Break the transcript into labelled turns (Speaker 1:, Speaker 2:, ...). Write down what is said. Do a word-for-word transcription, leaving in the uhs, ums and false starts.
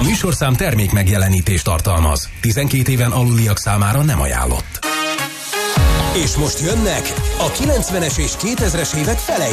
Speaker 1: műsorszám termék megjelenítést tartalmaz. tizenkét éven aluliak számára nem ajánlott. És most jönnek a kilencvenes és kétezres évek felei.